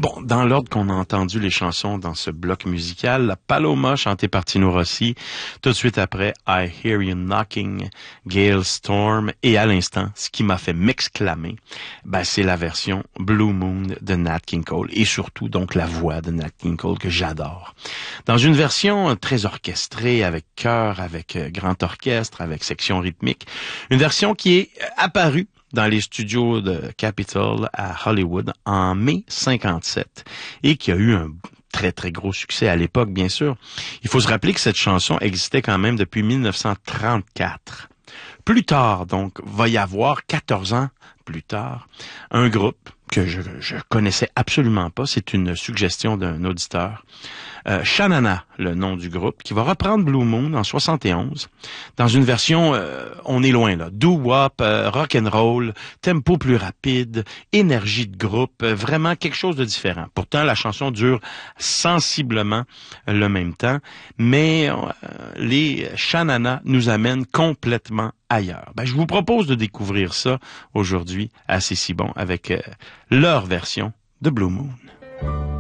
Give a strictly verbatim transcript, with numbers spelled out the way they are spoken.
Bon, dans l'ordre qu'on a entendu les chansons dans ce bloc musical, la Paloma chantée par Tino Rossi, tout de suite après I Hear You Knocking, Gale Storm, et à l'instant, ce qui m'a fait m'exclamer, ben, c'est la version Blue Moon de Nat King Cole, et surtout donc la voix de Nat King Cole que j'adore. Dans une version très orchestrée, avec chœur, avec grand orchestre, avec section rythmique, une version qui est apparue dans les studios de Capitol à Hollywood en mai cinquante-sept et qui a eu un très, très gros succès à l'époque, bien sûr. Il faut se rappeler que cette chanson existait quand même depuis mille neuf cent trente-quatre. Plus tard, donc, va y avoir quatorze ans plus tard, un groupe que je, je connaissais absolument pas, c'est une suggestion d'un auditeur, euh, Sha-Na-Na, le nom du groupe, qui va reprendre Blue Moon en soixante et onze, dans une version, euh, on est loin là, doo-wop, euh, rock and roll, tempo plus rapide, énergie de groupe, euh, vraiment quelque chose de différent. Pourtant, la chanson dure sensiblement le même temps, mais euh, les Sha-Na-Na nous amènent complètement ailleurs. Ben, je vous propose de découvrir ça aujourd'hui à C'est si bon avec euh, leur version de Blue Moon.